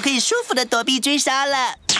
可以舒服的躲避追杀了。